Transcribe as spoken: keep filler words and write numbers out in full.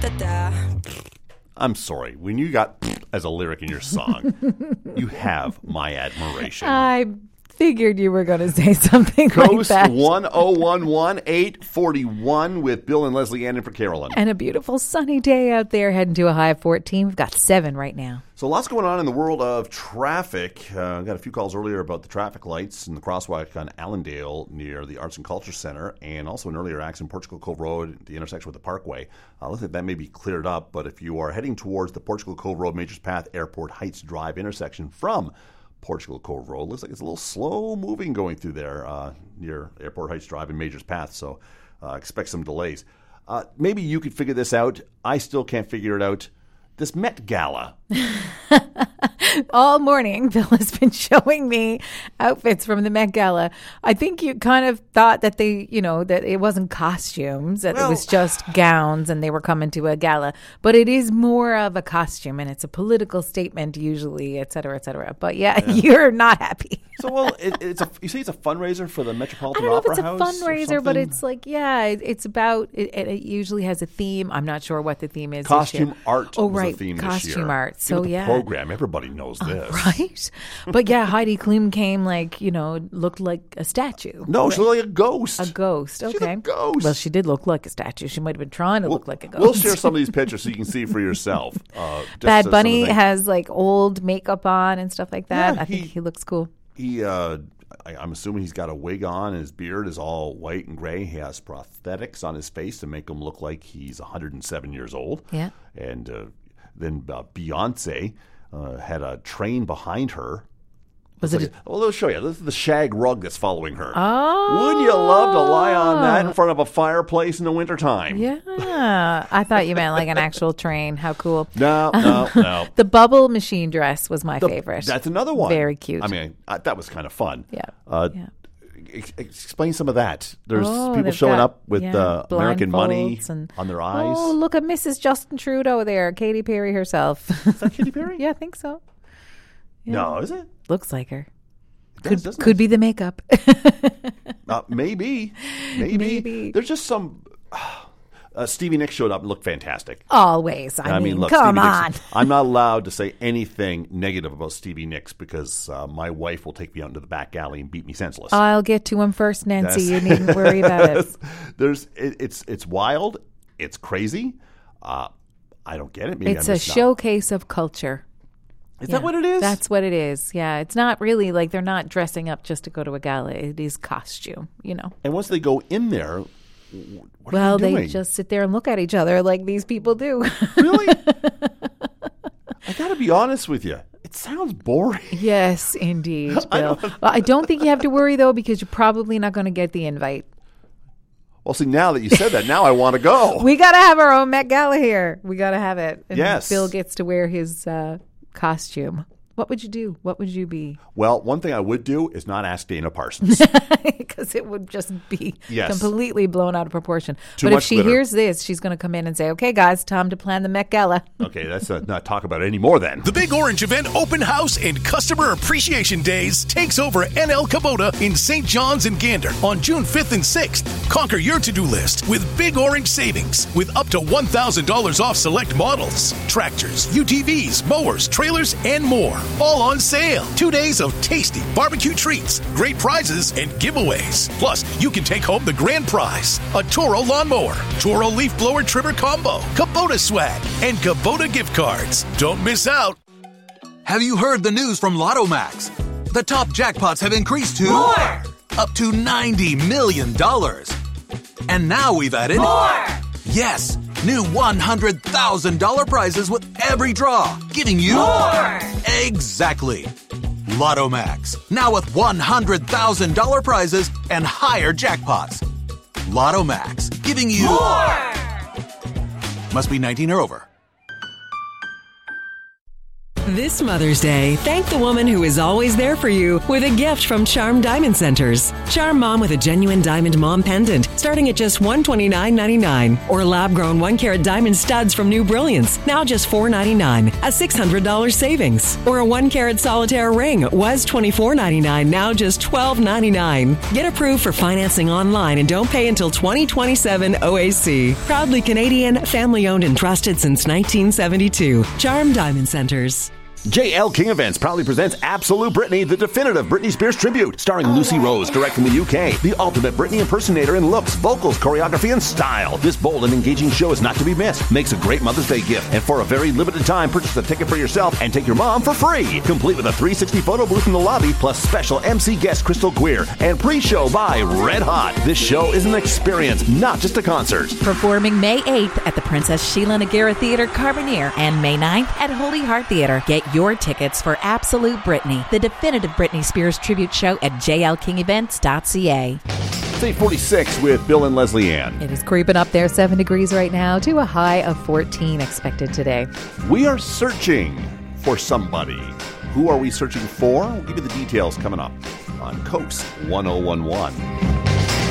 I'm sorry. When you got as a lyric in your song, you have my admiration. I figured you were going to say something Coast like that. one oh one one, eight forty-one with Bill and Leslie Ann in for Carolyn. And a beautiful sunny day out there, heading to a high of fourteen. We've got seven right now. So lots going on in the world of traffic. Uh, got a few calls earlier about the traffic lights in the crosswalk on Allendale near the Arts and Culture Center, and also an earlier accident, Portugal Cove Road, the intersection with the Parkway. Uh, looks like that may be cleared up, but if you are heading towards the Portugal Cove Road, Majors Path, Airport Heights Drive intersection from Portugal Cove Road, looks like it's a little slow moving going through there uh, near Airport Heights Drive and Majors Path, so uh, expect some delays. Uh, maybe you could figure this out. I still can't figure it out. This Met Gala. All morning, Bill has been showing me outfits from the Met Gala. I think you kind of thought that they, you know, that it wasn't costumes, that well, it was just gowns and they were coming to a gala. But it is more of a costume and it's a political statement usually, et cetera, et cetera. But yeah, yeah. You're not happy. So, well, it, it's a, you say it's a fundraiser for the Metropolitan Opera House? I Opera don't know if it's a fundraiser, but it's like, yeah, it, it's about, it, it usually has a theme. I'm not sure what the theme is. Costume art oh, was right. the theme Costume this year. art. So, the yeah. program, everybody knows this. Uh, right? But yeah, Heidi Klum came like, you know, looked like a statue. No, right? she looked like a ghost. A ghost, okay. She's a ghost. Well, she did look like a statue. She might have been trying to we'll, look like a ghost. We'll share some of these pictures so you can see for yourself. Uh, just Bad Bunny has like old makeup on and stuff like that. Yeah, I think he, he looks cool. He, uh, I, I'm assuming he's got a wig on and his beard is all white and gray. He has prosthetics on his face to make him look like he's one hundred seven years old. Yeah. And uh, then uh, Beyonce uh, had a train behind her. Was it? Like a, well, let's show you. This is the shag rug that's following her. Oh. Wouldn't you love to lie on that in front of a fireplace in the wintertime? Yeah. I thought you meant like an actual train. How cool. No, no, no. The bubble machine dress was my the, favorite. That's another one. Very cute. I mean, I, that was kind of fun. Yeah. Uh, yeah. Ex- explain some of that. There's oh, people showing got, up with yeah, uh, American money and, on their eyes. Oh, look at Missus Justin Trudeau there. Katy Perry herself. Is that Katy Perry? Yeah, I think so. Yeah. No, is it? Looks like her. Does, could could it? be the makeup. uh, maybe. maybe. Maybe. There's just some... Uh, Stevie Nicks showed up and looked fantastic. Always. I, I mean, mean, look, come Stevie on. Nicks, I'm not allowed to say anything negative about Stevie Nicks because uh, my wife will take me out into the back alley and beat me senseless. I'll get to him first, Nancy. That's, you needn't worry about it. There's, it, it's it's wild. It's crazy. Uh, I don't get it. Maybe it's I'm a showcase of culture. Is yeah, that what it is? That's what it is. Yeah, it's not really like they're not dressing up just to go to a gala. It is costume, you know. And once they go in there, what well, are they, doing? they just sit there and look at each other like these people do. Really? I got to be honest with you. It sounds boring. Yes, indeed, Bill. I don't, well, I don't think you have to worry, though, because you're probably not going to get the invite. Well, see, now that you said that, now I want to go. We got to have our own Met Gala here. We got to have it. And yes. Bill gets to wear his uh, costume. What would you do? What would you be? Well, one thing I would do is not ask Dana Parsons. Because it would just be yes. completely blown out of proportion. Too but much if she glitter. hears this, she's going to come in and say, okay, guys, time to plan the Met Gala. Okay, let's uh, not talk about it anymore then. The Big Orange Event Open House and Customer Appreciation Days takes over N L Kubota in Saint John's and Gander on June fifth and sixth. Conquer your to-do list with Big Orange savings with up to one thousand dollars off select models, tractors, U T Vs, mowers, trailers, and more. All on sale. Two days of tasty barbecue treats, great prizes, and giveaways. Plus, you can take home the grand prize, a Toro lawnmower, Toro leaf blower trimmer combo, Kubota swag, and Kubota gift cards. Don't miss out. Have you heard the news from Lotto Max? The top jackpots have increased to more, up to ninety million dollars. And now we've added more. Yes, new one hundred thousand dollars prizes with every draw, giving you more. Exactly. Lotto Max, now with one hundred thousand dollars prizes and higher jackpots. Lotto Max, giving you more. Must be nineteen or over. This Mother's Day, thank the woman who is always there for you with a gift from Charm Diamond Centers. Charm Mom with a genuine diamond mom pendant starting at just one hundred twenty-nine ninety-nine, or lab-grown one-carat diamond studs from New Brilliance, now just four hundred ninety-nine, a six hundred dollars savings. Or a one-carat solitaire ring was twenty-four ninety-nine, now just twelve ninety-nine. Get approved for financing online and don't pay until twenty twenty-seven O A C. Proudly Canadian, family-owned and trusted since nineteen seventy-two. Charm Diamond Centers. J L King Events proudly presents Absolute Britney, the definitive Britney Spears tribute, starring Lucy Rose, direct from the U K, the ultimate Britney impersonator in looks, vocals, choreography, and style. This bold and engaging show is not to be missed. Makes a great Mother's Day gift, and for a very limited time, purchase a ticket for yourself and take your mom for free. Complete with a three sixty photo booth in the lobby, plus special M C guest Crystal Queer, and pre-show by Red Hot. This show is an experience, not just a concert. Performing May eighth at the Princess Sheila Nagara Theatre, Carbonear, and May ninth at Holy Heart Theatre. Get your tickets for Absolute Britney, the definitive Britney Spears tribute show at j l king events dot c a. It's eight forty-six with Bill and Leslie Ann. It is creeping up there, seven degrees right now, to a high of fourteen expected today. We are searching for somebody. Who are we searching for? We'll give you the details coming up on Coast one oh one one.